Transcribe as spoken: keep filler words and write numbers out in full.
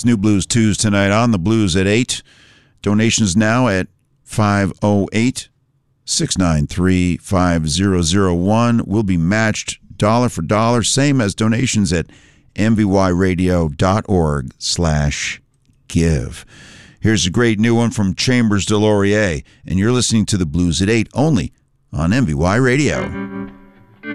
It's New Blues Tues tonight on the Blues at eight. Donations now at five oh eight, six nine three, five oh oh one will be matched dollar for dollar, same as donations at mvyradio.org slash give. Here's a great new one from Chambers de Laurier, and you're listening to the Blues at eight only on M V Y Radio.